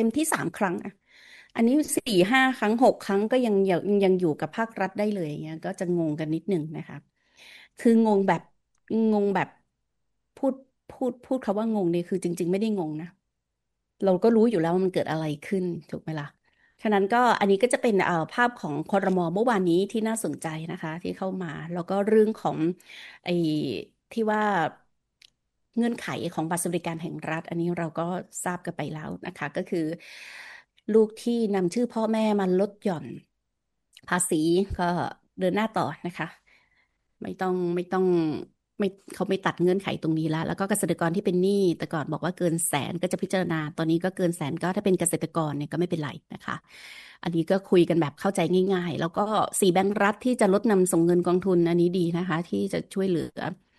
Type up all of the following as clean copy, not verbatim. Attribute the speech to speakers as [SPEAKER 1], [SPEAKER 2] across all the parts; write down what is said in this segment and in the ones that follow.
[SPEAKER 1] ต็มที่3 ครั้งอะอันนี้4-5 ครั้ง 6 ครั้งก็ยังอยู่กับภาครัฐได้เลยอย่างเงี้ยก็จะงงกันนิดนึงนะคะคืองงแบบพูดพูดคำว่างงเนี่ยคือจริงๆไม่ได้งงนะเราก็รู้อยู่แล้วว่ามันเกิดอะไรขึ้นถูกไหมล่ะฉะนั้นก็อันนี้ก็จะเป็นภาพของครม.เมื่อวานนี้ที่น่าสนใจนะคะที่เข้ามาแล้วก็เรื่องของไอ้ที่ว่าเงื่อนไขของบัตรสวัสดิการแห่งรัฐอันนี้เราก็ทราบกันไปแล้วนะคะก็คือลูกที่นำชื่อพ่อแม่มาลดหย่อนภาษีก็เดินหน้าต่อนะคะไม่ต้องไม่เขาไม่ตัดเงื่อนไขตรงนี้แล้วก็เกษตรกรที่เป็นหนี้แต่ก่อนบอกว่าเกิน100,000ก็จะพิจารณาตอนนี้ก็เกิน100,000ก็ถ้าเป็นเกษตรกรเนี่ยก็ไม่เป็นไรนะคะอันนี้ก็คุยกันแบบเข้าใจง่ายๆแล้วก็4 แบงก์รัฐที่จะลดนำส่งเงินกองทุนอันนี้ดีนะคะที่จะช่วยเหลือ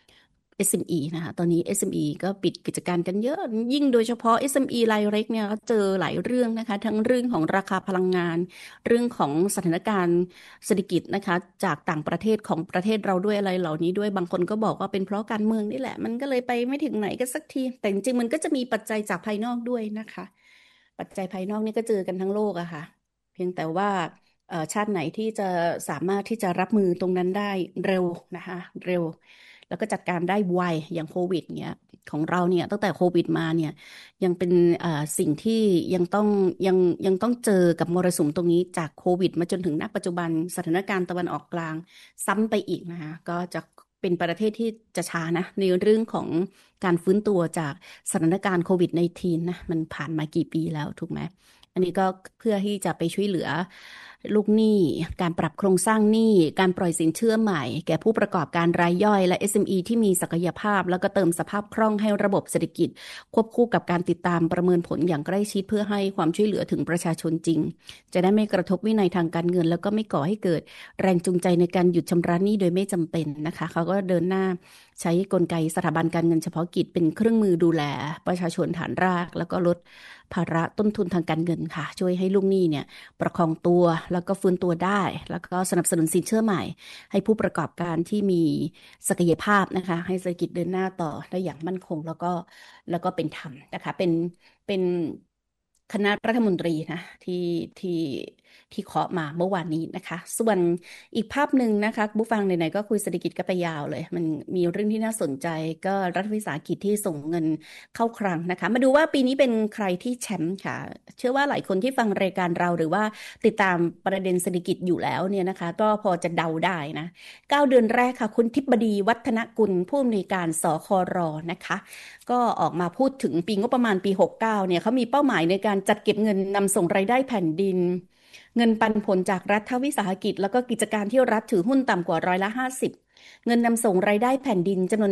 [SPEAKER 1] SME นะคะตอนนี้ SME ก็ปิดกิจการกันเยอะยิ่งโดยเฉพาะ SME รายเล็กเนี่ยก็เจอหลายเรื่องนะคะทั้งเรื่องของราคาพลังงานเรื่องของสถานการณ์เศรษฐกิจนะคะจากต่างประเทศของประเทศเราด้วยอะไรเหล่านี้ด้วยบางคนก็บอกว่าเป็นเพราะการเมืองนี่แหละมันก็เลยไปไม่ถึงไหนกันสักทีแต่จริงๆมันก็จะมีปัจจัยจากภายนอกด้วยนะคะปัจจัยภายนอกนี่ก็เจอกันทั้งโลกอะค่ะเพียงแต่ว่าชาติไหนที่จะสามารถที่จะรับมือตรงนั้นได้เร็วนะคะเร็ว แล้วก็จัดการได้ไวอย่างโควิดเนี้ยของเราเนี่ยตั้งแต่โควิดมาเนี่ยยังเป็นสิ่งที่ยังต้องยังยังต้องเจอกับมรสุมตรงนี้จากโควิดมาจนถึงณปัจจุบันสถานการณ์ตะวันออกกลางซ้ำไปอีกนะคะก็จะเป็นประเทศที่จะช้านะในเรื่องของการฟื้นตัวจากสถานการณ์โควิด-19นะมันผ่านมากี่ปีแล้วถูกไหมอันนี้ก็เพื่อที่จะไปช่วยเหลือลูกหนี้การปรับโครงสร้างหนี้การปล่อยสินเชื่อใหม่แก่ผู้ประกอบการรายย่อยและ SME ที่มีศักยภาพแล้วก็เติมสภาพคล่องให้ระบบเศรษฐกิจควบคู่กับการติดตามประเมินผลอย่างใกล้ชิดเพื่อให้ความช่วยเหลือถึงประชาชนจริงจะได้ไม่กระทบวินัยทางการเงินแล้วก็ไม่ก่อให้เกิดแรงจูงใจในการหยุดชำระหนี้โดยไม่จำเป็นนะคะเขาก็เดินหน้าใช้กลไกสถาบันการเงินเฉพาะกิจเป็นเครื่องมือดูแลประชาชนฐานรากแล้วก็ลดภาระต้นทุนทางการเงินค่ะช่วยให้ลูกหนี้เนี่ยประคองตัวแล้วก็ฟื้นตัวได้แล้วก็สนับสนุนสินเชื่อใหม่ให้ผู้ประกอบการที่มีศักยภาพนะคะให้เศรษฐกิจเดินหน้าต่อได้อย่างมั่นคงแล้วก็เป็นธรรมนะคะเป็นคณะรัฐมนตรีนะที่ที่เคาะมาเมื่อวานนี้นะคะส่วนอีกภาพหนึ่งนะคะผู้ฟังไหนๆก็คุยเศรษฐกิจก็ไปยาวเลยมันมีเรื่องที่น่าสนใจก็รัฐวิสาหกิจที่ส่งเงินเข้าคลังนะคะมาดูว่าปีนี้เป็นใครที่แชมป์ค่ะเชื่อว่าหลายคนที่ฟังรายการเราหรือว่าติดตามประเด็นเศรษฐกิจอยู่แล้วเนี่ยนะคะก็พอจะเดาได้นะ9 เดือนแรกค่ะคุณทิพบดีวัฒนกุลผู้อำนวยการสครนะคะก็ออกมาพูดถึงปีงบประมาณปี69เนี่ยเขามีเป้าหมายในการจัดเก็บเงินนำส่งรายได้แผ่นดินเงินปันผลจากรัฐวิสาหกิจแล้วก็กิจการที่รัฐถือหุ้นต่ำกว่า50%เงินนำส่งรายได้แผ่นดินจำนวน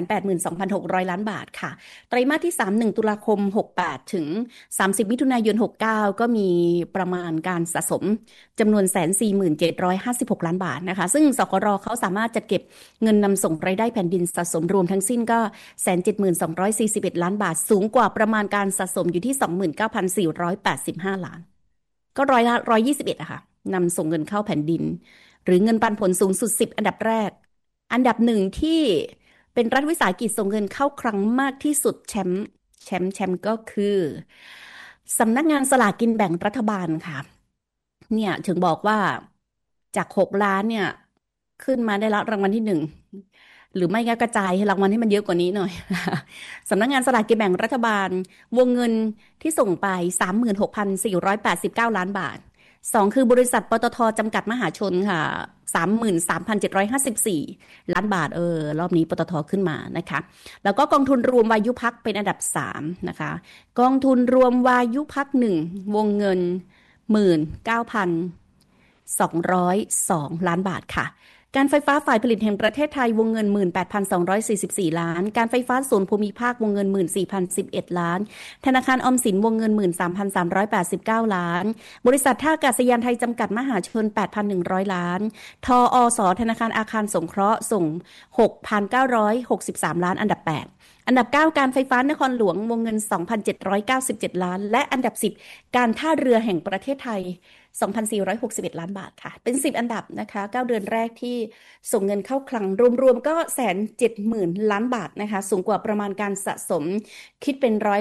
[SPEAKER 1] 182,600 ล้านบาทค่ะไตรมาสที่3 1ตุลาคม68ถึง30มิถุนายน69ก็มีประมาณการสะสมจำนวน 147,56 ล้านบาทนะคะซึ่งสกรเขาสามารถจัดเก็บเงินนำส่งรายได้แผ่นดินสะสมรวมทั้งสิ้นก็ 172,41 ล้านบาทสูงกว่าประมาณการสะสมอยู่ที่ 29,485 ล้านก็ร้อยละ121อะค่ะนำส่งเงินเข้าแผ่นดินหรือเงินปันผลสูงสุด10อันดับแรกอันดับหนึ่งที่เป็นรัฐวิสาหกิจส่งเงินเข้าคลังมากที่สุดแชมป์ก็คือสำนักงานสลากกินแบ่งรัฐบาลค่ะเนี่ยถึงบอกว่าจาก6 ล้านเนี่ยขึ้นมาได้ละรางวัลที่ 1หรือไม่ก็กระจายรางวัลให้มันเยอะกว่านี้หน่อยสำนักงานสลากกินแบ่งรัฐบาลวงเงินที่ส่งไป 36,489 ล้านบาท2คือบริษัทปตทจำกัดมหาชนค่ะ33,754 ล้านบาทรอบนี้ปตทขึ้นมานะคะแล้วก็กองทุนรวมวายุพักเป็นอันดับ3นะคะกองทุนรวมวายุพัก1วงเงิน 19,202 ล้านบาทค่ะการไฟฟ้าฝ่ายผลิตแห่งประเทศไทยวงเงิน 18,244 ล้านการไฟฟ้าส่วนภูมิภาควงเงิน 14,011 ล้านธนาคารออมสินวงเงิน 13,389 ล้านบริษัทท่าอากาศยานไทยจำกัดมหาชน 8,100 ล้านทอสธนาคารอาคารสงเคราะห์ส่ง 6,963 ล้านอันดับ8อันดับ9การไฟฟ้านครหลวงวงเงิน 2,797 ล้านและอันดับ10การท่าเรือแห่งประเทศไทย 2,461 ล้านบาทค่ะเป็น10อันดับนะคะ9 เดือนแรกที่ส่งเงินเข้าคลังรวมๆก็170,000 ล้านบาทนะคะสูงกว่าประมาณการสะสมคิดเป็นร้อยละ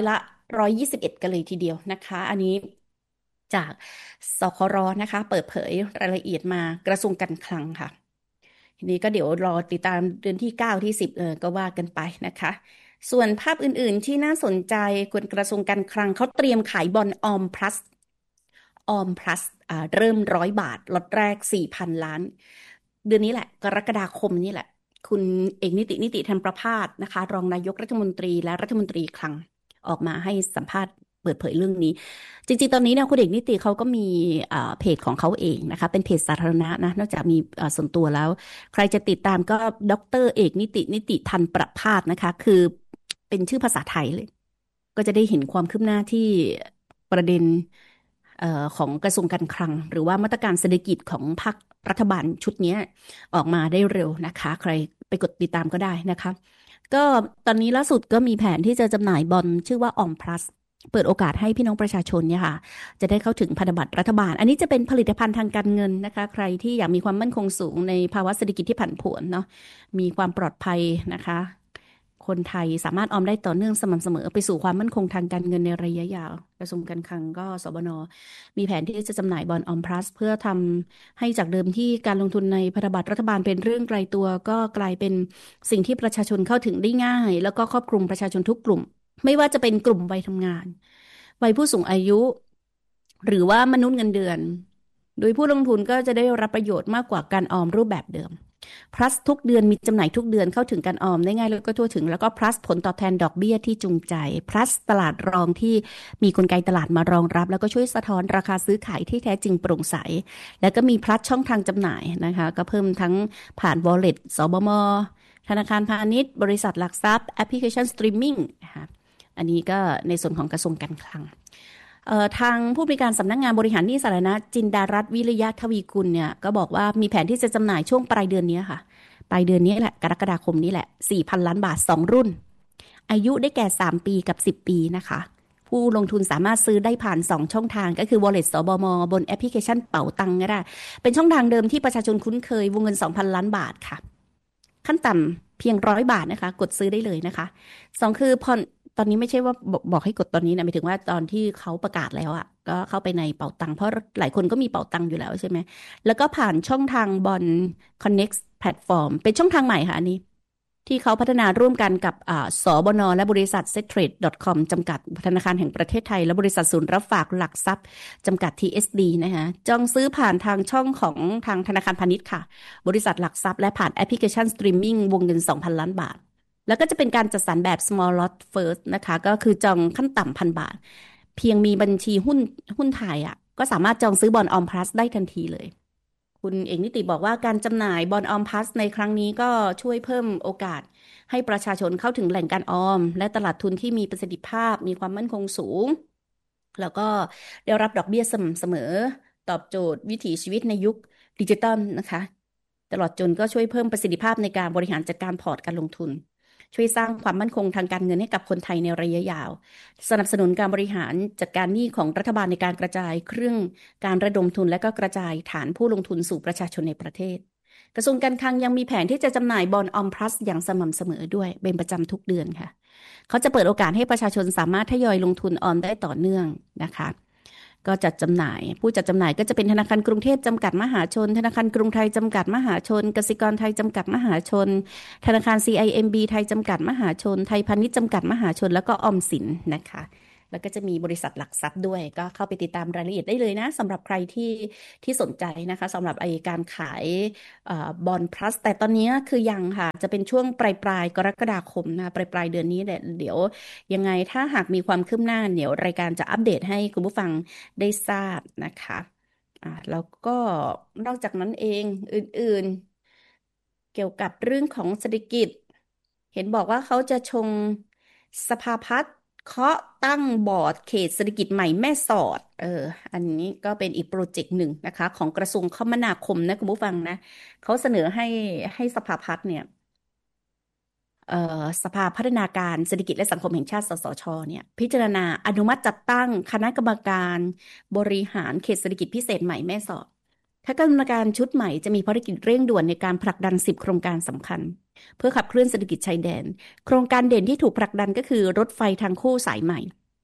[SPEAKER 1] 121กันเลยทีเดียวนะคะอันนี้จากสครนะคะเปิดเผยรายละเอียดมากระทรวงการคลังค่ะทีนี้ก็เดี๋ยวรอติดตามเดือนที่9ที่10ก็ว่ากันไปนะคะส่วนภาพอื่นๆที่น่าสนใจกระทรวงการคลังเขาเตรียมขายบอนด์ออมพลัส ออมพลัสเริ่ม100 บาทล็อตแรก4,000 ล้านเดือนนี้แหละกรกฎาคมนี่แหละคุณเอกนิติธรรมประภาสนะคะรองนายกรัฐมนตรีและรัฐมนตรีคลังออกมาให้สัมภาษณ์เปิดเผยเรื่องนี้จริงๆตอนนี้เนี่ยคุณเอกนิติเขาก็มีเพจของเขาเองนะคะเป็นเพจสาธารณะนะนอกจากมีส่วนตัวแล้วใครจะติดตามก็ดรเอกนิติธรรมประภาสนะคะคือเป็นชื่อภาษาไทยเลยก็จะได้เห็นความคืบหน้าที่ประเด็น ของกระทรวงการคลังหรือว่ามาตรการเศรษฐกิจของพรรครัฐบาลชุดนี้ออกมาได้เร็วนะคะใครไปกดติดตามก็ได้นะคะก็ตอนนี้ล่าสุดก็มีแผนที่จะจำหน่ายบอนด์ชื่อว่าออมพลัสเปิดโอกาสให้พี่น้องประชาชนเนี่ยค่ะจะได้เข้าถึงพันธบัตรรัฐบาลอันนี้จะเป็นผลิตภัณฑ์ทางการเงินนะคะใครที่อยากมีความมั่นคงสูงในภาวะเศรษฐกิจที่ผันผวนเนาะมีความปลอดภัยนะคะคนไทยสามารถออมได้ต่อเนื่องสม่ำเสมอไปสู่ความมั่นคงทางการเงินในระยะยาวกระทรวงการคลังก็สบนมีแผนที่จะจำหน่ายบอนด์ออมพลัสเพื่อทำให้จากเดิมที่การลงทุนในพันธบัตรรัฐบาลเป็นเรื่องไกลตัวก็กลายเป็นสิ่งที่ประชาชนเข้าถึงได้ง่ายแล้วก็ครอบคลุมประชาชนทุกกลุ่มไม่ว่าจะเป็นกลุ่มวัยทำงานวัยผู้สูงอายุหรือว่ามนุษย์เงินเดือนโดยผู้ลงทุนก็จะได้รับประโยชน์มากกว่าการออมรูปแบบเดิม plus ทุกเดือนมีจำหน่ายทุกเดือนเข้าถึงการออมได้ง่ายแล้วก็ทั่วถึงแล้วก็ plus ผลตอบแทนดอกเบี้ยที่จูงใจ plus ตลาดรองที่มีกลไกตลาดมารองรับแล้วก็ช่วยสะท้อนราคาซื้อขายที่แท้จริงโปร่งใสแล้วก็มี plus ช่องทางจำหน่ายนะคะก็เพิ่มทั้งผ่าน wallet สบมธนาคารพาณิชย์บริษัทหลักทรัพย์แอปพลิเคชันสตรีมมิ่งนะคะอันนี้ก็ในส่วนของกระทรวงการคลังทางผู้บริการสำนักงานบริหารหนี้สาธารณะจินดารัตน์วิริยะทวีกุลเนี่ยก็บอกว่ามีแผนที่จะจำหน่ายช่วงปลายเดือนนี้ค่ะปลายเดือนนี้แหละกรกฎาคมนี้แหละ 4,000 ล้านบาท2รุ่นอายุได้แก่3ปีกับ10ปีนะคะผู้ลงทุนสามารถซื้อได้ผ่าน2ช่องทางก็คือ Wallet สบมบนแอปพลิเคชันเป๋าตังก็ได้เป็นช่องทางเดิมที่ประชาชนคุ้นเคยวงเงิน 2,000 ล้านบาทค่ะขั้นต่ำเพียง100 บาทนะคะกดซื้อได้เลยนะคะสองคือผ่อน ตอนนี้ไม่ใช่ว่าบอกให้กดตอนนี้นะหมายถึงว่าตอนที่เขาประกาศแล้วอ่ะก็เข้าไปในเป๋าตังค์เพราะหลายคนก็มีเป๋าตังค์อยู่แล้วใช่ไหมแล้วก็ผ่านช่องทางบอน Connect Platform เป็นช่องทางใหม่ค่ะอันนี้ที่เขาพัฒนาร่วมกันกับสบนและบริษัท Settrade.com จำกัดธนาคารแห่งประเทศไทยและบริษัทศูนย์รับฝากหลักทรัพย์จำกัด TSD นะคะจองซื้อผ่านทางช่องของทางธนาคารพาณิชย์ค่ะบริษัทหลักทรัพย์และผ่านแอปพลิเคชันสตรีมมิ่งวงเงิน 2,000 ล้านบาท แล้วก็จะเป็นการจัดสรรแบบ small lot first นะคะก็คือจองขั้นต่ำ1,000 บาทเพียงมีบัญชีหุ้นไทยอ่ะก็สามารถจองซื้อบอนด์ออมพลัสได้ทันทีเลยคุณเอกนิติบอกว่าการจำหน่ายบอนด์ออมพลัสในครั้งนี้ก็ช่วยเพิ่มโอกาสให้ประชาชนเข้าถึงแหล่งการออมและตลาดทุนที่มีประสิทธิภาพมีความมั่นคงสูงแล้วก็ได้รับดอกเบี้ยสม่ำเสมอตอบโจทย์วิถีชีวิตในยุคดิจิตอลนะคะตลอดจนก็ช่วยเพิ่มประสิทธิภาพในการบริหารจัดการพอร์ตการลงทุน ช่วยสร้างความมั่นคงทางการเงินให้กับคนไทยในระยะยาวสนับสนุนการบริหารจัดการหนี้ของรัฐบาลในการกระจายเครื่องการระดมทุนและก็กระจายฐานผู้ลงทุนสู่ประชาชนในประเทศกระทรวงการคลังยังมีแผนที่จะจำหน่ายบอนด์ออมพลัสอย่างสม่ำเสมอด้วยเป็นประจำทุกเดือนค่ะเขาจะเปิดโอกาสให้ประชาชนสามารถทยอยลงทุนออมได้ต่อเนื่องนะคะก็จัดจำหน่ายผู้จัดจำหน่ายก็จะเป็นธนาคารกรุงเทพจำกัดมหาชนธนาคารกรุงไทยจำกัดมหาชนกสิกรไทยจำกัดมหาชนธนาคาร CIMB ไทยจำกัดมหาชนไทยพาณิชย์จำกัดมหาชนแล้วก็ออมสินนะคะแล้วก็จะมีบริษัทหลักทรัพย์ด้วยก็เข้าไปติดตามรายละเอียดได้เลยนะสำหรับใครที่สนใจนะคะสำหรับการขายบอนด์พลัสแต่ตอนนี้คือยังค่ะจะเป็นช่วงปลายกรกฎาคมนะปลายเดือนนี้แหละเดี๋ยวยังไงถ้าหากมีความคืบหน้าเดี๋ยวรายการจะอัปเดตให้คุณผู้ฟังได้ทราบนะคะแล้วก็นอกจากนั้นเองอื่นๆเกี่ยวกับเรื่องของเศรษฐกิจเห็นบอกว่าเขาจะชงสภาพัฒน์เคาะตั้งบอร์ดเขตเศรษฐกิจใหม่แม่สอดอันนี้ก็เป็นอีกโปรเจกต์หนึ่งนะคะของกระทรวงคมนาคมนะคุณผู้ฟังนะเขาเสนอให้สภาพัฒน์เนี่ย สภาพัฒนาการเศรษฐกิจและสังคมแห่งชาติสสชเนี่ยพิจารณาอนุมัติจัดตั้งคณะกรรมการบริหารเขตเศรษฐกิจพิเศษใหม่แม่สอดคณะกรรมการชุดใหม่จะมีภารกิจเร่งด่วนในการผลักดัน10โครงการสำคัญเพื่อขับเคลื่อนเศรษฐกิจชายแดนโครงการเด่นที่ถูกผลักดันก็คือรถไฟทางคู่สายใหม่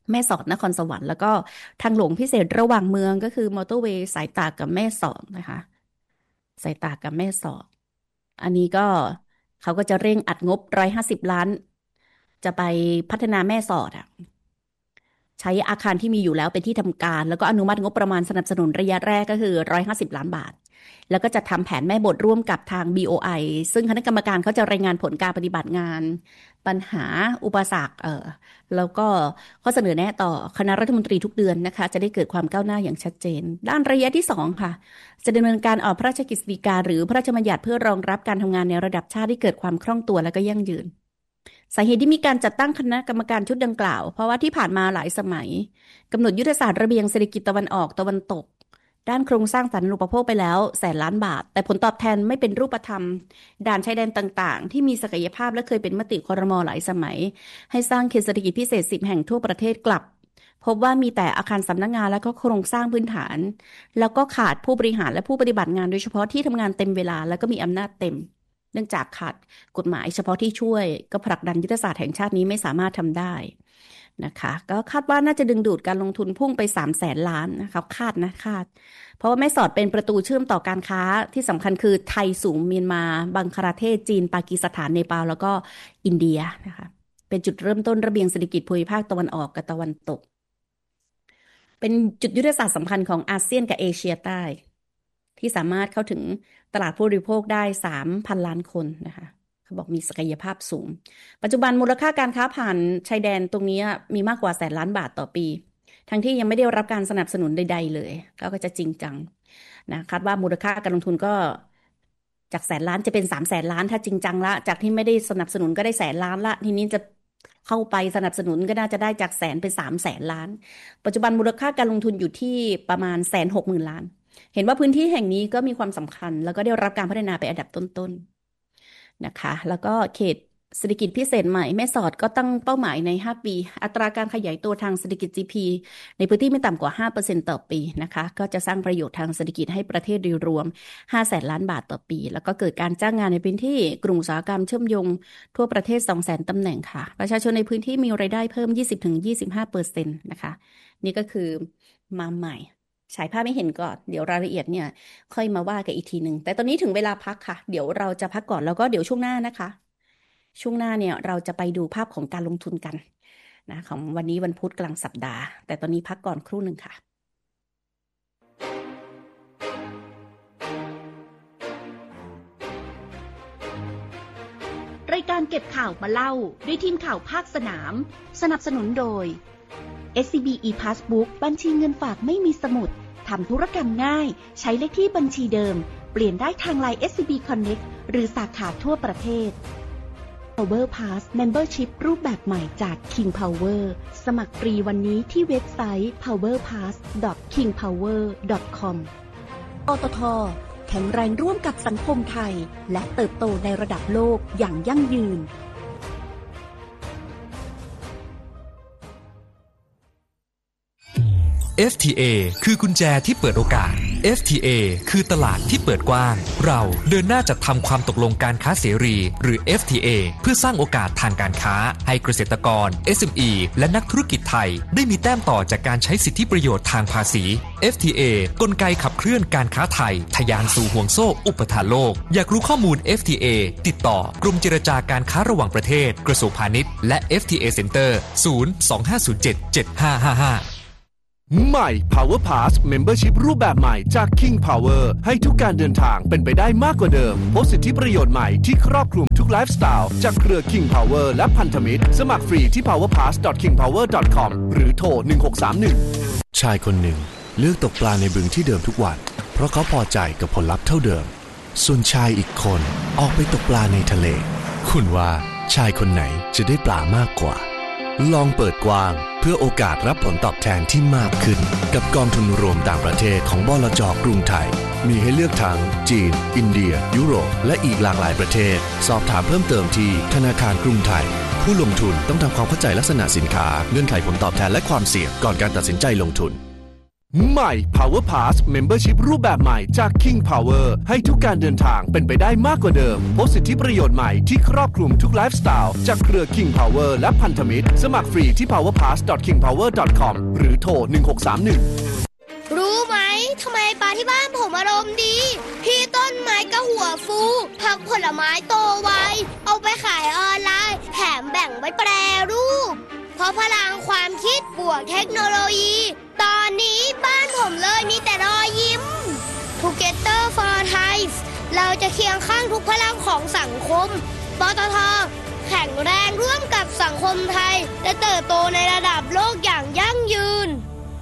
[SPEAKER 1] แม่สอดนครสวรรค์แล้วก็ทางหลวงพิเศษระหว่างเมืองก็คือมอเตอร์เวย์สายตากกับแม่สอดนะคะสายตากกับแม่สอดอันนี้ก็เขาก็จะเร่งอัดงบ150 ล้านจะไปพัฒนาแม่สอดอ่ะ ใช้อาคารที่มีอยู่แล้วเป็นที่ทำการแล้วก็อนุมัติงบประมาณสนับสนุนระยะแรกก็คือ150 ล้านบาทแล้วก็จะทำแผนแม่บทร่วมกับทาง BOI ซึ่งคณะกรรมการเขาจะรายงานผลการปฏิบัติงานปัญหาอุปสรรคแล้วก็ข้อเสนอแนะต่อคณะรัฐมนตรีทุกเดือนนะคะจะได้เกิดความก้าวหน้าอย่างชัดเจนด้านระยะที่2ค่ะจะดำเนินการออกพระราชกฤษฎีกาหรือพระราชบัญญัติเพื่อรองรับการทำงานในระดับชาติที่เกิดความคล่องตัวและก็ยั่งยืนสาเหตุที่มีการจัดตั้งคณะกรรมการชุดดังกล่าวเพราะว่าที่ผ่านมาหลายสมัยกำหนดยุทธศาสตร์ระเบียงเศรษฐกิจตะวันออกตะวันตกด้านโครงสร้างสาธารณูปโภคไปแล้ว100,000 ล้านบาทแต่ผลตอบแทนไม่เป็นรูปธรรมด่านชายแดนต่างๆที่มีศักยภาพและเคยเป็นมติครม.หลายสมัยให้สร้างเขตเศรษฐกิจพิเศษ10 แห่งทั่วประเทศกลับพบว่ามีแต่อาคารสำนักงานและก็โครงสร้างพื้นฐานแล้วก็ขาดผู้บริหารและผู้ปฏิบัติงานโดยเฉพาะที่ทำงานเต็มเวลาแล้วก็มีอำนาจเต็มเนื่องจากขาดกฎหมายเฉพาะที่ช่วยก็ผลักดันยุทธศาสตร์แห่งชาตินี้ไม่สามารถทำได้นะคะก็คาดว่าน่าจะดึงดูดการลงทุนพุ่งไป300,000 ล้านนะคะคาดเพราะว่าแม่สอดเป็นประตูเชื่อมต่อการค้าที่สำคัญคือไทยสู่เมียนมาบังคลาเทศจีนปากีสถานเนปาลแล้วก็อินเดียนะคะเป็นจุดเริ่มต้นระเบียงเศรษฐกิจภูมิภาคตะวันออกกับตะวันตกเป็นจุดยุทธศาสตร์สำคัญของอาเซียนกับเอเชียใต้ที่สามารถเข้าถึงตลาดผู้บริโภคได้ 3,000 ล้านคนนะคะเขาบอกมีศักยภาพสูงปัจจุบันมูลค่าการค้าผ่านชายแดนตรงนี้มีมากกว่า100,000 ล้านบาทต่อปีทั้งที่ยังไม่ได้รับการสนับสนุนใดๆเลยก็จะจริงจังนะคาดว่ามูลค่าการลงทุนก็จาก100,000,000จะเป็น300,000 ล้านถ้าจริงจังละจากที่ไม่ได้สนับสนุนก็ได้100,000,000ละทีนี้จะเข้าไปสนับสนุนก็น่าจะได้จาก100,000เป็น300,000 ล้านปัจจุบันมูลค่าการลงทุนอยู่ที่ประมาณ160,000 ล้านเห็นว่าพื้นที่แห่งนี้ก็มีความสำคัญแล้วก็ได้รับการพัฒนาไปนอันดับต้นๆนะคะแล้วก็เขตเศรษฐกิจพิเศษใหม่แม่สอดก็ตั้งเป้าหมายใน5 ปีอัตราการขยายตัวทางเศรษฐกิจ GDP ในพื้นที่ไม่ต่ำกว่า 5% ต่อปีนะคะก็จะสร้างประโยชน์ทางเศรษฐกิจให้ประเทศโดยรวม 500,000 ล้านบาทต่อปีแล้วก็เกิดการจ้างงานในพื้นที่กลุ่มอุตสาหกรรมเชื่อมโยงทั่วประเทศ 200,000 ตำแหน่งค่ะประชาชนในพื้นที่มีรายได้เพิ่ม 20-25% นะคะนี่ก็คือมาใหม่ฉายภาพไม่เห็นก่อนเดี๋ยวรายละเอียดเนี่ยค่อยมาว่ากันอีกทีหนึ่งแต่ตอนนี้ถึงเวลาพักค่ะเดี๋ยวเราจะพักก่อนแล้วก็เดี๋ยวช่วงหน้านะคะช่วงหน้าเนี่ยเราจะไปดูภาพของการลงทุนกันนะของวันนี้วันพุธกลางสัปดาห์แต่ตอนนี้พักก่อนครู่หนึ่งค่ะ
[SPEAKER 2] รายการเก็บข่าวมาเล่าด้วยทีมข่าวภาคสนามสนับสนุนโดย SCB ePassbook บัญชีเงินฝากไม่มีสมุดทำธุรกรรมง่ายใช้เลขที่บัญชีเดิมเปลี่ยนได้ทาง LINE SCB Connect หรือสาขาทั่วประเทศ Power Pass Membership รูปแบบใหม่จาก King Power สมัครฟรีวันนี้ที่เว็บไซต์ powerpass.kingpower.com ปตท.แข็งแรงร่วมกับสังคมไทยและเติบโตในระดับโลกอย่างยั่งยืน
[SPEAKER 3] FTA คือกุญแจที่เปิดโอกาส FTA คือตลาดที่เปิดกว้างเราเดินหน้าจัดทำความตกลงการค้าเสรีหรือ FTA เพื่อสร้างโอกาสทางการค้าให้เกษตรกร SME และนักธุรกิจไทยได้มีแต้มต่อจากการใช้สิทธิประโยชน์ทางภาษี FTA กลไกขับเคลื่อนการค้าไทยทะยานสู่ห่วงโซ่อุปทานโลกอยากรู้ข้อมูล FTA ติดต่อกรมเจรจาการค้าระหว่างประเทศกระทรวงพาณิชย์และ FTA Center 025077555
[SPEAKER 4] ใหม่ Power Pass Membership รูปแบบใหม่จาก King Power ให้ทุกการเดินทางเป็นไปได้มากกว่าเดิมพบสิทธิประโยชน์ใหม่ที่ครอบคลุมทุกไลฟ์สไตล์จากเครือ King Power และพันธมิตรสมัครฟรีที่ powerpass.kingpower.com หรือโทร 1631 ชายคนหนึ่งเลือกตกปลาในบึงที่เดิมทุกวันเพราะเขาพอใจกับผลลัพธ์เท่าเดิมส่วนชายอีกคนออกไปตกปลาในทะเลคุณว่าชายคนไหนจะได้ปลามากกว่าลองเปิดกว้างเพื่อโอกาสรับผลตอบแทนที่มากขึ้นกับกองทุนรวมต่างประเทศของบลจ.กรุงไทยมีให้เลือกทั้งจีนอินเดียยุโรปและอีกหลากหลายประเทศสอบถามเพิ่มเติมที่ธนาคารกรุงไทยผู้ลงทุนต้องทำความเข้าใจลักษณะสินค้าเงื่อนไขผลตอบแทนและความเสี่ยงก่อนการตัดสินใจลงทุนใหม่ Power Pass Membership รูปแบบใหม่จาก King Power ให้ทุกการเดินทางเป็นไปได้มากกว่าเดิมพบสิทธิประโยชน์ใหม่ที่ครอบคลุมทุกไลฟ์สไตล์จากเครือ King Power และพันธมิตรสมัครฟรีที่ powerpass.kingpower.com หรือโทร1631
[SPEAKER 5] รู้ไหมทำไมปลาที่บ้านผมอารมณ์ดีพี่ต้นไม้ก็หัวฟูผักผลไม้โตไวเอาไปขายออนไลน์แถมแบ่งไว้แปรรูปเพราะพลังความคิดบวกเทคโนโลยีตอนนี้บ้านผมเลยมีแต่รอยยิ้ม Together for Thai เราจะเคียงข้างทุกพลังของสังคมปตท.แข็งแรงร่วมกับสังคมไทยและเติบโตในระดับโลกอย่างยั่งยืน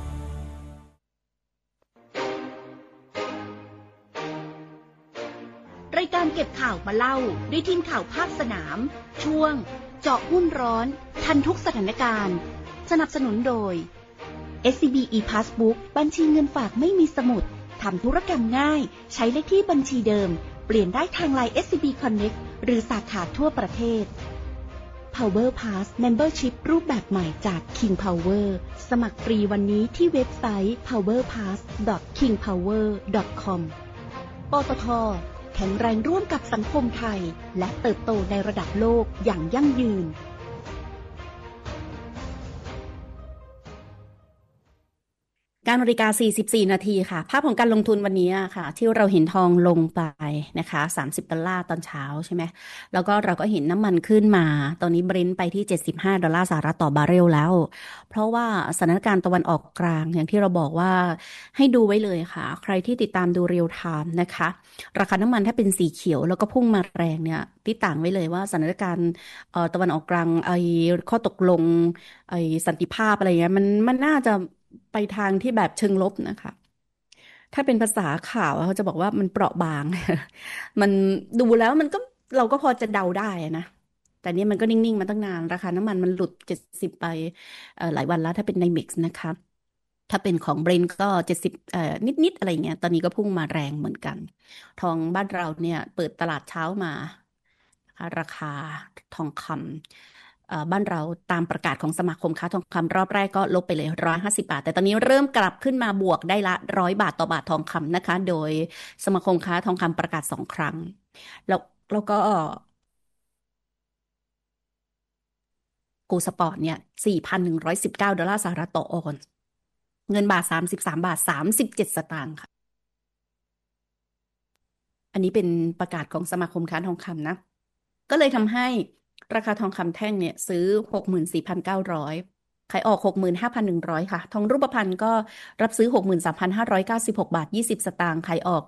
[SPEAKER 2] รายการเก็บข่าวมาเล่าด้วยทีมข่าวภาคสนามช่วงเจาะหุ้นร้อนทันทุกสถานการณ์สนับสนุนโดย SCB ePassbook บัญชีเงินฝากไม่มีสมุดทำธุรกรรมง่ายใช้เลขที่บัญชีเดิมเปลี่ยนได้ทาง LINE SCB Connect หรือสาขาทั่วประเทศ Power Pass Membership รูปแบบใหม่จาก King Power สมัครฟรีวันนี้ที่เว็บไซต์ powerpass.kingpower.com ปตท.แข็งแรงร่วมกับสังคมไทยและเติบโตในระดับโลกอย่างยั่งยืน
[SPEAKER 1] 9:44 น.ค่ะภาพของการลงทุนวันนี้ค่ะที่เราเห็นทองลงไปนะคะ$30ตอนเช้าใช่ไหมแล้วก็เราก็เห็นน้ำมันขึ้นมาตอนนี้เบรนท์ไปที่$75ต่อบาร์เรลแล้วเพราะว่าสถานการณ์ตะวันออกกลางอย่างที่เราบอกว่าให้ดูไว้เลยค่ะใครที่ติดตามดูเรียลไทม์นะคะราคาน้ำมันถ้าเป็นสีเขียวแล้วก็พุ่งมาแรงเนี่ยติดต่างไว้เลยว่าสถานการณ์ตะวันออกกลางข้อตกลงสันติภาพอะไรเงี้ยมันน่าจะไปทางที่แบบเชิงลบนะคะถ้าเป็นภาษาข่าวเขาจะบอกว่ามันเปราะบาง มันดูแล้วมันก็เราก็พอจะเดาได้นะแต่นี่มันก็นิ่งๆมาตั้งนานราคาน้ำมันหลุด70ไปหลายวันแล้วถ้าเป็นในมิกซ์นะคะถ้าเป็นของเบรนท์ก็70นิดๆอะไรเงี้ยตอนนี้ก็พุ่งมาแรงเหมือนกันทองบ้านเราเนี่ยเปิดตลาดเช้ามาราคาทองคำบ้านเราตามประกาศของสมาคมค้าทองคำรอบแรกก็ลบไปเลย150 บาทแต่ตอนนี้เริ่มกลับขึ้นมาบวกได้ละ100 บาทต่อบาททองคำนะคะโดยสมาคมค้าทองคำประกาศ2 ครั้งแล้วก็โกลด์สปอร์ตเนี่ย$4,119ต่อออนซ์เงินบาท33.37 บาทค่ะอันนี้เป็นประกาศของสมาคมค้าทองคำนะก็เลยทำให้ราคาทองคำแท่งเนี่ยซื้อ 64,900 ขายออก 65,100 ค่ะทองรูปพรรณก็รับซื้อ 63,596 บาท20 สตางค์ขายออก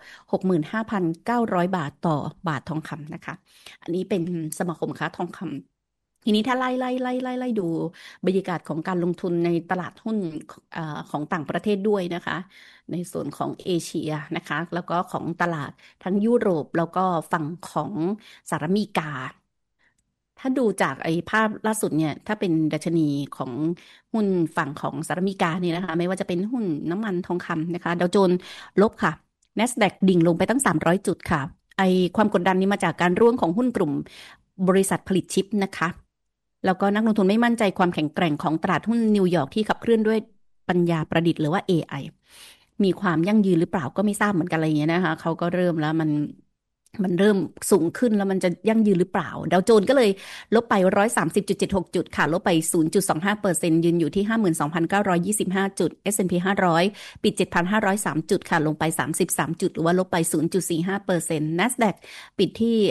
[SPEAKER 1] 65,900 บาทต่อบาททองคำนะคะอันนี้เป็นสมาคมค้าทองคำทีนี้ถ้าไล่ดูบรรยากาศของการลงทุนในตลาดหุ้นของต่างประเทศด้วยนะคะในส่วนของเอเชียนะคะแล้วก็ของตลาดทั้งยุโรปแล้วก็ฝั่งของสหรัฐอเมริกาถ้าดูจากภาพล่าสุดเนี่ยถ้าเป็นดัชนีของหุ้นฝั่งของสหรัฐอเมริกาเนี่ยนะคะไม่ว่าจะเป็นหุ้นน้ำมันทองคำนะคะดาวโจนส์ลบค่ะ NASDAQ ดิ่งลงไปตั้ง300 จุดค่ะความกดดันนี้มาจากการร่วงของหุ้นกลุ่มบริษัทผลิตชิปนะคะแล้วก็นักลงทุนไม่มั่นใจความแข็งแกร่งของตลาดหุ้นนิวยอร์กที่ขับเคลื่อนด้วยปัญญาประดิษฐ์หรือว่า AI มีความยั่งยืนหรือเปล่าก็ไม่ทราบเหมือนกันอะไรอย่างเงี้ยนะคะเขาก็เริ่มแล้วมันเริ่มสูงขึ้นแล้วมันจะยั่งยืนหรือเปล่าดาวโจนส์ก็เลยลบไป 130.76 จุดค่ะลบไป 0.25% ยืนอยู่ที่ 52,925 จุด S&P 500 ปิด 7,503 จุดค่ะลงไป33จุดหรือว่าลบไป 0.45% NASDAQ ปิดที่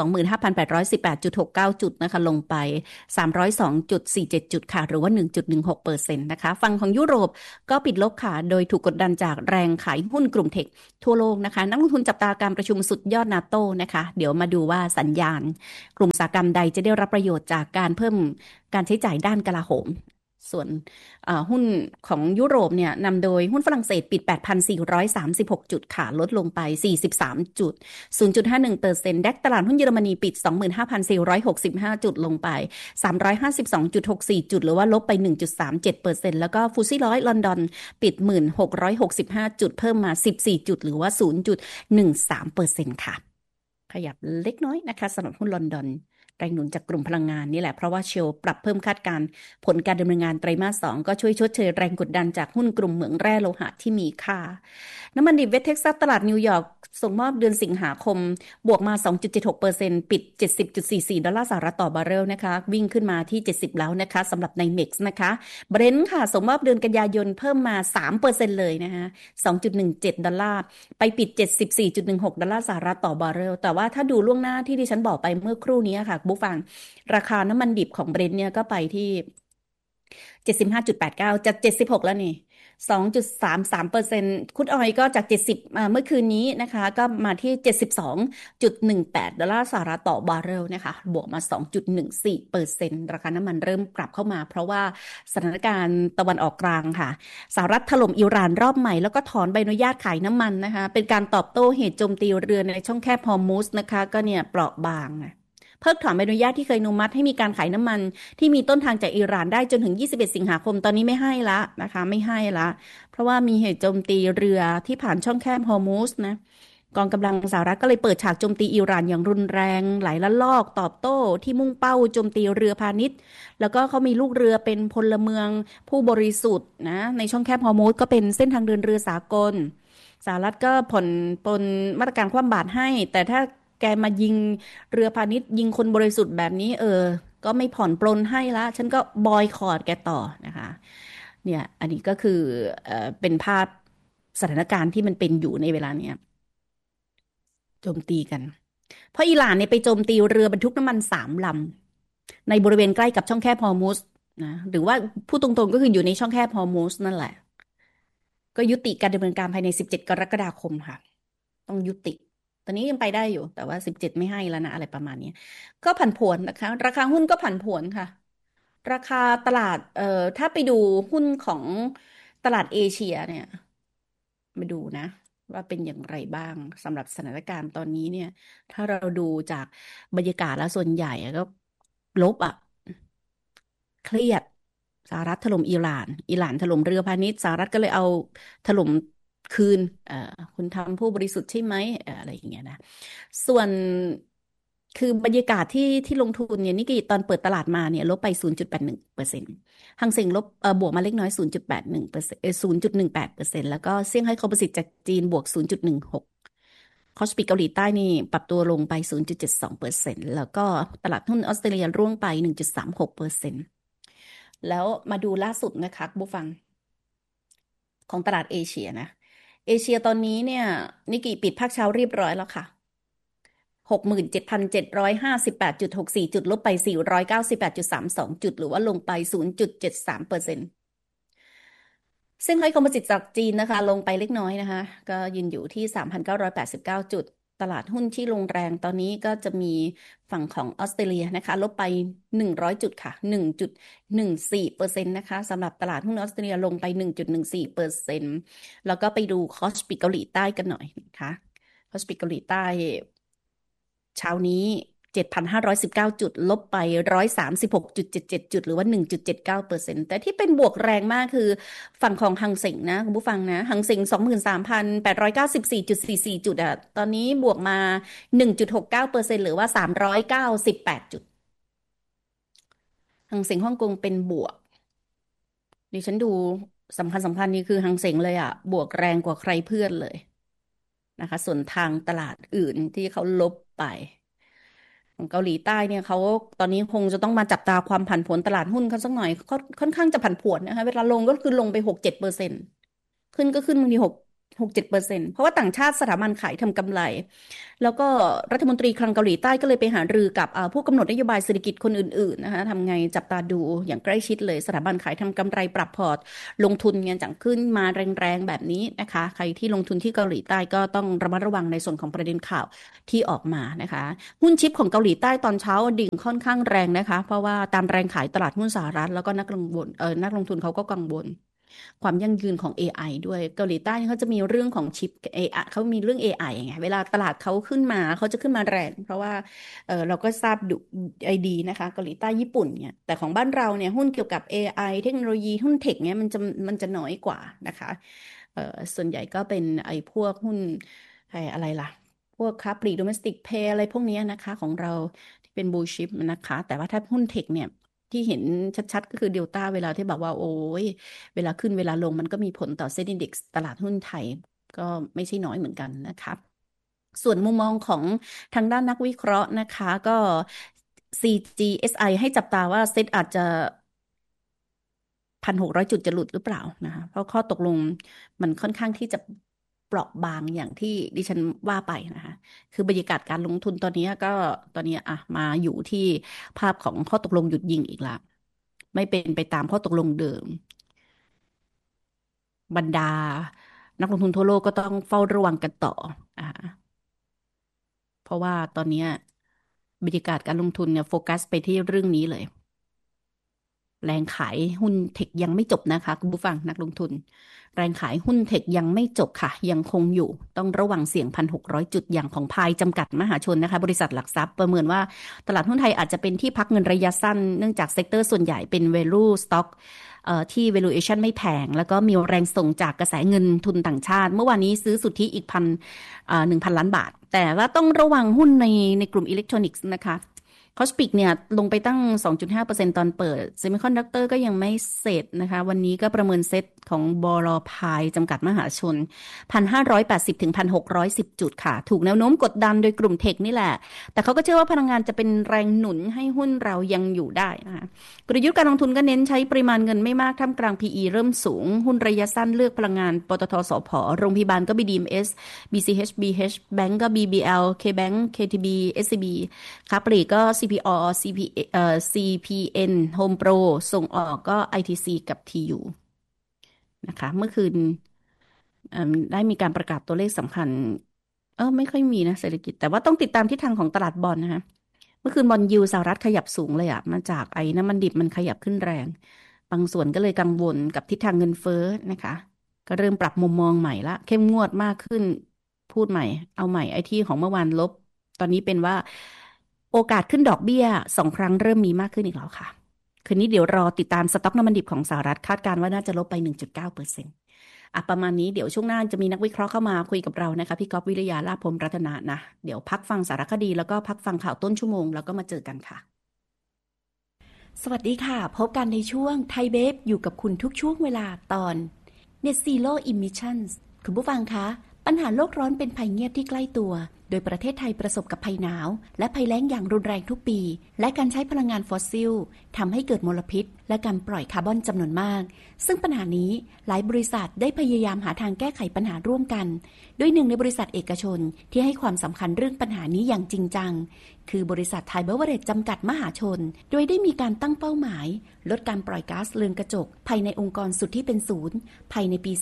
[SPEAKER 1] 25,818.69 จุดนะคะลงไป302.47 จุดค่ะหรือว่า 1.16% นะคะฝั่งของยุโรปก็ปิดลบค่ะโดยถูกกดดันจากแรงขายหุ้นกลุ่มเทคทั่วโลกนะคะนักลงทุนจับตาการประชุมสุดยอดนาโต้นะคะเดี๋ยวมาดูว่าสัญญาณกลุ่มอุตสาหกรรมใดจะได้รับประโยชน์จากการเพิ่มการใช้จ่ายด้านกลาโหมส่วนหุ้นของยุโรปเนี่ยนำโดยหุ้นฝรั่งเศสปิด 8,436 จุดค่ะลดลงไป43จุด 0.51% ดัคตลาดหุ้นเยอรมนีปิด 25,465 จุดลงไป352.64 จุดหรือว่าลบไป 1.37% แล้วก็ฟุตซี่100ลอนดอนปิด 1,665 จุดเพิ่มมา14จุดหรือว่า 0.13% ค่ะขยับเล็กน้อยนะคะสำหรับหุ้นลอนดอนแรงหนุนจากกลุ่มพลังงานนี่แหละเพราะว่าเชลปรับเพิ่มคาดการณ์ผลการดำเนินงานไตรมาส 2ก็ช่วยชดเชยแรงกดดันจากหุ้นกลุ่มเหมืองแร่โลหะที่มีค่าน้ำมันดิบเวสเท็กซัสตลาดนิวยอร์กส่งมอบเดือนสิงหาคมบวกมา 2.76% ปิด 70.44 ดอลลาร์สหรัฐต่อบาร์เรลนะคะวิ่งขึ้นมาที่ 70แล้วนะคะสำหรับในเม็กซ์นะคะเบรนท์ค่ะส่งมอบเดือนกันยายนเพิ่มมา 3% เลยนะคะ 2.17 ดอลลาร์ไปปิด 74.16 ดอลลาร์สหรัฐต่อบาร์เรลแต่ว่าถ้าดูล่วงหน้าที่ดิฉันบอกไปเมื่อครู่นี้ค่ะผู้ฟังราคาน้ำมันดิบของเบรนท์เนี่ยก็ไปที่ 75.89 จาก76แล้วนี่2.33%คุดออยก็จาก70เมื่อคืนนี้นะคะก็มาที่ 72.18 ดอลลาร์สหรัฐต่อบาร์เรลนะคะบวกมา 2.14% ราคาน้ำมันเริ่มกลับเข้ามาเพราะว่าสถานการณ์ตะวันออกกลางค่ะสหรัฐถล่มอิหร่านรอบใหม่แล้วก็ถอนใบอนุญาตขายน้ำมันนะคะเป็นการตอบโต้เหตุโจมตีเรือในช่องแคบฮอร์มุซนะคะก็เนี่ยเปราะบางเพิกถอนใบอนุญาตที่เคยอนุมัติให้มีการขายน้ำมันที่มีต้นทางจากอิหร่านได้จนถึง21สิงหาคมตอนนี้ไม่ให้ละนะคะไม่ให้ละเพราะว่ามีเหตุโจมตีเรือที่ผ่านช่องแคบฮอร์มุซนะกองกำลังสหรัฐก็เลยเปิดฉากโจมตีอิหร่านอย่างรุนแรงหลายละลอกตอบโต้ที่มุ่งเป้าโจมตีเรือพาณิชย์แล้วก็เขามีลูกเรือเป็นพลเมืองผู้บริสุทธิ์นะในช่องแคบฮอร์มุซก็เป็นเส้นทางเดินเรือสากลสหรัฐก็ผ่อนปลนมาตรการคว่ำบาตรให้แต่ถ้าแกมายิงเรือพาณิชย์ยิงคนบริสุทธิ์แบบนี้ก็ไม่ผ่อนปลนให้ละฉันก็บอยคอตแกต่อนะคะเนี่ยอันนี้ก็คือเป็นภาพสถานการณ์ที่มันเป็นอยู่ในเวลาเนี้ยโจมตีกันเพราะอิหร่านเนี่ยไปโจมตีเรือบรรทุกน้ำมัน3 ลำในบริเวณใกล้กับช่องแคบฮอร์มุซนะหรือว่าพูดตรงๆก็คืออยู่ในช่องแคบฮอร์มุซนั่นแหละก็ยุติการดำเนินการภายใน17กรกฎาคมค่ะต้องยุติตอนนี้ยังไปได้อยู่แต่ว่า17ไม่ให้แล้วนะอะไรประมาณนี้ก็ผันผวนนะคะราคาหุ้นก็ผันผวนค่ะราคาตลาดถ้าไปดูหุ้นของตลาดเอเชียเนี่ยมาดูนะว่าเป็นอย่างไรบ้างสำหรับสถานการณ์ตอนนี้เนี่ยถ้าเราดูจากบรรยากาศแล้วส่วนใหญ่ก็ลบอ่ะเครียดสหรัฐถล่มอิหร่านอิหร่านถล่มเรือพาณิชย์สหรัฐก็เลยเอาถล่มคืนคุณทำผู้บริสุทธิ์ใช่ไหมอะไรอย่างเงี้ยนะส่วนคือบรรยากาศที่ลงทุนเนี่ยนิกเกิตอนเปิดตลาดมาเนี่ยลบไป 0.81%ฮังเส็งลบบวกมาเล็กน้อย 0.81% 0.18%แล้วก็เซี่ยงไฮ้คอมโพสิตจากจีนบวก 0.16คอสปีเกาหลีใต้นี่ปรับตัวลงไป 0.72% แล้วก็ตลาดหุ้นออสเตรเลียร่วงไป 1.36%แล้วมาดูล่าสุดนะคะผู้ฟังของตลาดเอเชียนะเอเชียตอนนี้เนี่ยนิกเกิปิดภาคเช้าเรียบร้อยแล้วค่ะ67,758.64 จุดลบไป498.32 จุดหรือว่าลงไป 0.73%เซี่ยงไฮ้คอมโพสิตจากจีนนะคะลงไปเล็กน้อยนะคะก็ยืนอยู่ที่ 3,989 จุดตลาดหุ้นที่ลงแรงตอนนี้ก็จะมีฝั่งของออสเตรเลียนะคะลบไป100จุดค่ะ 1.14% นะคะสำหรับตลาดหุ้นออสเตรเลียลงไป 1.14% แล้วก็ไปดูคอสปีเกาหลีใต้กันหน่อยนะคะคอสปีเกาหลีใต้เช้านี้ 7,519 จุดลบไป 136.77 จุดหรือว่า 1.79% แต่ที่เป็นบวกแรงมากคือฝั่งของหังเส็งนะคุณผู้ฟังนะหังเส็ง 23,894.44 จุดตอนนี้บวกมา 1.69% หรือว่า398 จุดหังเส็งฮ่องกงเป็นบวกดิฉันดูสำคัญนี่คือหังเส็งเลยบวกแรงกว่าใครเพื่อนเลยนะคะส่วนทางตลาดอื่นที่เขาลบไปของเกาหลีใต้เนี่ยเขาตอนนี้คงจะต้องมาจับตาความผันผวนตลาดหุ้นเขาสักหน่อยค่อนข้างจะผันผวนนะคะเวลาลงก็คือลงไป6-7%ขึ้นก็ขึ้นบางที6-7%เพราะว่าต่างชาติสถาบันขายทำกำไรแล้วก็รัฐมนตรีคลังเกาหลีใต้ก็เลยไปหารือกับผู้กำหนดนโยบายเศรษฐกิจคนอื่นๆนะคะทำไงจับตาดูอย่างใกล้ชิดเลยสถาบันขายทำกำไรปรับพอร์ตลงทุนเงินจังขึ้นมาแรงๆแบบนี้นะคะใครที่ลงทุนที่เกาหลีใต้ก็ต้องระมัดระวังในส่วนของประเด็นข่าวที่ออกมานะคะหุ้นชิปของเกาหลีใต้ตอนเช้าดิ่งค่อนข้างแรงนะคะเพราะว่าตามแรงขายตลาดหุ้นสหรัฐแล้วก็นักลงทุนเขาก็กังวลความยั่งยืนของ AI ด้วยเกาหลีใต้เขาจะมีเรื่องของชิป AI เขามีเรื่อง AI ไงเวลาตลาดเขาขึ้นมาเขาจะขึ้นมาแรงเพราะว่าเราก็ทราบดูไอดีนะคะเกาหลีใต้ญี่ปุ่นเนี่ยแต่ของบ้านเราเนี่ยหุ้นเกี่ยวกับ AI เทคโนโลยีหุ้นเทคเนี่ยมันจะน้อยกว่านะคะส่วนใหญ่ก็เป็นไอ้พวกหุ้นอะไรล่ะพวกค้าปลีกโดเมสติกเพย์อะไรพวกนี้นะคะของเราเป็นบูลชิปนะคะแต่ว่าถ้าหุ้นเทคเนี่ยที่เห็นชัดๆก็คือเดลต้าเวลาที่บอกว่าโอ้ยเวลาขึ้นเวลาลงมันก็มีผลต่อเซ็นดี INDEX ตลาดหุ้นไทยก็ไม่ใช่น้อยเหมือนกันนะครับส่วนมุมมองของทางด้านนักวิเคราะห์นะคะก็ CGSI ให้จับตาว่าเซ็ตอาจจะ1,600 จุดจะหลุดหรือเปล่านะคะเพราะข้อตกลงมันค่อนข้างที่จะเปราะบางอย่างที่ดิฉันว่าไปนะคะคือบรรยากาศการลงทุนตอนนี้มาอยู่ที่ภาพของข้อตกลงหยุดยิงอีกแล้วไม่เป็นไปตามข้อตกลงเดิมบรรดานักลงทุนทั่วโลกก็ต้องเฝ้าระวังกันต่อเพราะว่าตอนนี้บรรยากาศการลงทุนเนี่ยโฟกัสไปที่เรื่องนี้เลยแรงขายหุ้นเทคยังไม่จบนะคะคุณผู้ฟังนักลงทุนแรงขายหุ้นเทคยังไม่จบค่ะยังคงอยู่ต้องระวังเสี่ยง 1,600 จุดอย่างของพายจำกัดมหาชนนะคะบริษัทหลักทรัพย์ประเมินว่าตลาดหุ้นไทยอาจจะเป็นที่พักเงินระยะสั้นเนื่องจากเซกเตอร์ส่วนใหญ่เป็น value stock ที่ valuation ไม่แพงแล้วก็มีแรงส่งจากกระแสเงินทุนต่างชาติเมื่อวานนี้ซื้อสุทธิอีก1,000 ล้านบาทแต่ว่าต้องระวังหุ้นในกลุ่มอิเล็กทรอนิกส์นะคะคอสปิกเนี่ยลงไปตั้ง 2.5% ตอนเปิดเซมิคอนดักเตอร์ก็ยังไม่เสร็จนะคะวันนี้ก็ประเมินเซ็ตของบล.พายจำกัดมหาชน 1,580 ถึง 1,610 จุดค่ะถูกแนวโน้มกดดันโดยกลุ่มเทคนี่แหละแต่เขาก็เชื่อว่าพลังงานจะเป็นแรงหนุนให้หุ้นเรายังอยู่ได้นะคะกลยุทธ์การลงทุนก็เน้นใช้ปริมาณเงินไม่มากท่ามกลาง PE เริ่มสูงหุ้นระยะสั้นเลือกพลังงานปตท.สผ.โรงพยาบาลก็ BDMs BCH BH แบงก์ก็ BBL KBank KTB SCB ค้าปลีกก็ CPO CPN Home Pro ส่งออกก็ ITC กับ TU นะคะเมื่อคืนได้มีการประกาศตัวเลขสำคัญไม่ค่อยมีนะเศรษฐกิจแต่ว่าต้องติดตามทิศทางของตลาดบอนด์นะคะเมื่อคืนบอนด์ยิลด์สหรัฐขยับสูงเลยมาจากน้ำมันดิบมันขยับขึ้นแรงบางส่วนก็เลยกังวลกับทิศทางเงินเฟ้อนะคะก็เริ่มปรับมุมมองใหม่ละเข้มงวดมากขึ้นพูดใหม่เอาใหม่ไอ้ที่ของเมื่อวานลบตอนนี้เป็นว่าโอกาสขึ้นดอกเบี้ย2 ครั้งเริ่มมีมากขึ้นอีกแล้วค่ะคืนนี้เดี๋ยวรอติดตามสต็อกน้ำมันดิบของสหรัฐคาดการณ์ว่าน่าจะลบไป 1.9% ประมาณนี้เดี๋ยวช่วงหน้าจะมีนักวิเคราะห์เข้ามาคุยกับเรานะคะพี่ก๊อฟวิริยาลาภพรหมรัตนะนะเดี๋ยวพักฟังสารคดีแล้วก็พักฟังข่าวต้นชั่วโมงแล้วก็มาเจอกันค่ะ
[SPEAKER 2] สวัสดีค่ะพบกันในช่วงไทยเบฟอยู่กับคุณทุกช่วงเวลาตอน Net Zero Emissions คุณผู้ฟังคะปัญหาโลกร้อนเป็นภัยเงียบที่ใกล้ตัวโดยประเทศไทยประสบกับภัยหนาวและภัยแล้งอย่างรุนแรงทุกปีและการใช้พลังงานฟอสซิลทำให้เกิดมลพิษและการปล่อยคาร์บอนจำนวนมากซึ่งปัญหานี้หลายบริษัทได้พยายามหาทางแก้ไขปัญหาร่วมกันโดยหนึ่งในบริษัทเอกชนที่ให้ความสำคัญเรื่องปัญหานี้อย่างจริงจังคือบริษัทไทยเบเวอเรจจำกัดมหาชนโดยได้มีการตั้งเป้าหมายลดการปล่อยก๊าซเรือนกระจกภายในองค์กรสุดที่เป็นศูนย์ภายในปี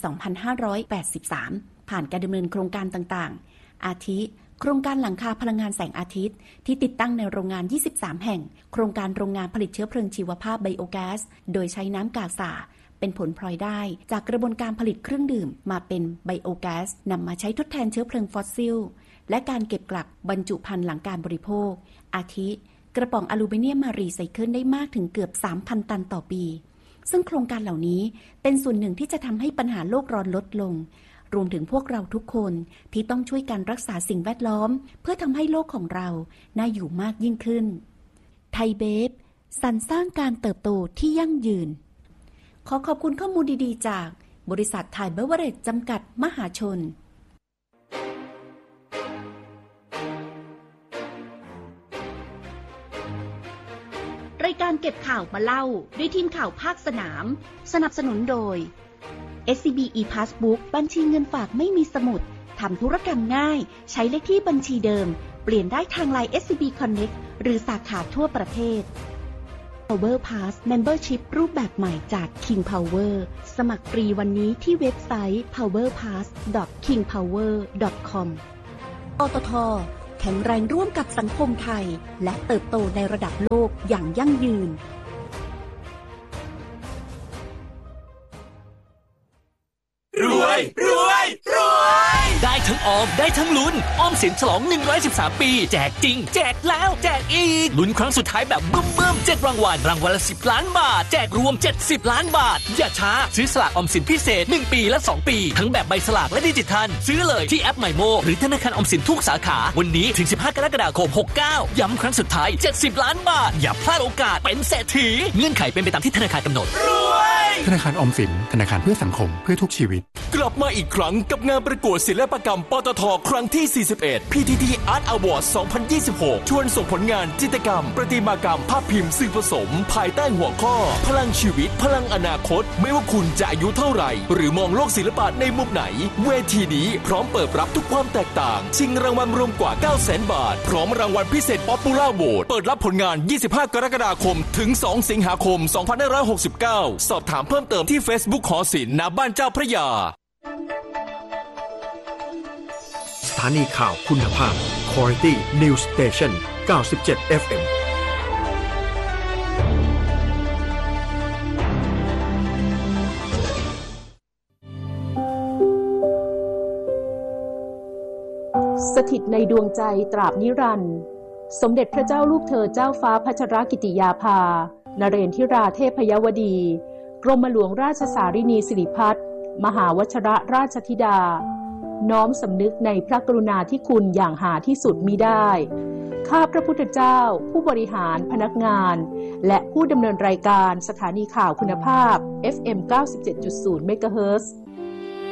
[SPEAKER 2] 2583 ผ่านการดำเนินโครงการต่างๆอาทิโครงการหลังคาพลังงานแสงอาทิตย์ที่ติดตั้งในโรงงาน23แห่งโครงการโรงงานผลิตเชื้อเพลิงชีวภาพไบโอแก๊สโดยใช้น้ำกากสาเป็นผลพลอยได้จากกระบวนการผลิตเครื่องดื่มมาเป็นไบโอแก๊สนำมาใช้ทดแทนเชื้อเพลิงฟอสซิลและการเก็บกลับบรรจุภัณฑ์หลังการบริโภคอาทิกระป๋องอลูมิเนียมมารีไซเคิลได้มากถึงเกือบ 3,000 ตันต่อปีซึ่งโครงการเหล่านี้เป็นส่วนหนึ่งที่จะทำให้ปัญหาโลกร้อนลดลงรวมถึงพวกเราทุกคนที่ต้องช่วยกันรักษาสิ่งแวดล้อมเพื่อทำให้โลกของเราน่าอยู่มากยิ่งขึ้นไทยเบฟสรรสร้างการเติบโตที่ยั่งยืนขอขอบคุณข้อมูลดีๆจากบริษัทไทยเบเวอเรจจำกัดมหาชนรายการเก็บข่าวมาเล่าด้วยทีมข่าวภาคสนามสนับสนุนโดยSCB ePassbook บัญชีเงินฝากไม่มีสมุดทำธุรกรรมง่ายใช้เลขที่บัญชีเดิมเปลี่ยนได้ทาง LINE SCB Connect หรือสาขาทั่วประเทศ Power Pass Membership รูปแบบใหม่จาก King Power สมัครฟรีวันนี้ที่เว็บไซต์ powerpass.kingpower.com ปตท.แข็งแรงร่วมกับสังคมไทยและเติบโตในระดับโลกอย่างยั่งยืน
[SPEAKER 6] รวยรวยรวยได้ได้ทั้งออมได้ทั้งลุ้นออมสินฉลอง113ปีแจกจริงแจกแล้วแจกอีกลุ้นครั้งสุดท้ายแบบบึ้ม7รางวัลละ10 ล้านบาทแจกรวม70ล้านบาทอย่าช้าซื้อสลากออมสินพิเศษ1ปีและ2ปีทั้งแบบใบสลากและดิจิทัลซื้อเลยที่แอป MyMo หรือธนาคารออมสินทุกสาขาวันนี้ถึง15กรกฎาคม69ย้ำครั้งสุดท้าย70ล้านบาทอย่าพลาดโอกาสเป็นเศรษฐีเงื่อนไขเป็นไปตามที่ธนาคารกำหนดรวย
[SPEAKER 7] ธนาคารออมสินธนาคารเพื่อสังคมเพื่อทุกชีวิต
[SPEAKER 4] กลับมาอีกครั้งกับงานประกวดศิลปกรรมปตท.ครั้งที่41 PTT Art Award 2026ชวนส่งผลงานจิตรกรรมประติมากรรมภาพพิมพ์สื่อผสมภายใต้หัวข้อพลังชีวิตพลังอนาคตไม่ว่าคุณจะอายุเท่าไหร่หรือมองโลกศิลปะในมุมไหนเวทีนี้พร้อมเปิดรับทุกความแตกต่างชิงรางวัลรวมกว่า 900,000 บาทพร้อมรางวัลพิเศษ Popular Vote เปิดรับผลงาน25กรกฎาคมถึง2สิงหาคม2569สอบถามเพิ่มเติมที่ Facebook หอศิลป์ณบ้านเจ้าพระยา
[SPEAKER 8] สถานีข่าวคุณภาพ Quality News Station 97 FM
[SPEAKER 9] สถิตในดวงใจตราบนิรันดร์สมเด็จพระเจ้าลูกเธอเจ้าฟ้าพัชรกิติยาภานเรนทิราเทพยวดีกรมหลวงราชสารินีสิริพัฒน์มหาวชรราชธิดาน้อมสำนึกในพระกรุณาธิคุณอย่างหาที่สุดมิได้ข้าพระพุทธเจ้าผู้บริหารพนักงานและผู้ดำเนินรายการสถานีข่าวคุณภาพ FM 97.0 เมกะเฮิรตซ์